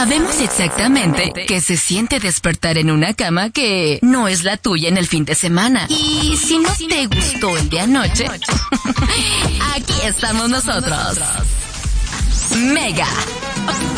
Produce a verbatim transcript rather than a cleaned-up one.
Sabemos exactamente qué se siente despertar en una cama que no es la tuya en el fin de semana. Y si no te gustó el de anoche, aquí estamos nosotros. Mega.